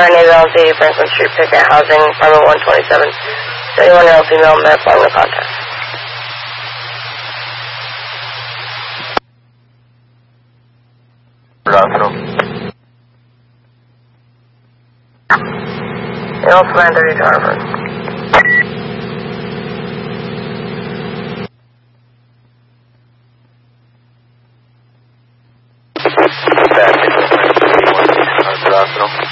Navy LZ, Franklin Street, Pickett, Housing, apartment 127. 71-year-old female, met following the contact. Air Plan 30 to Harvard. Hospital.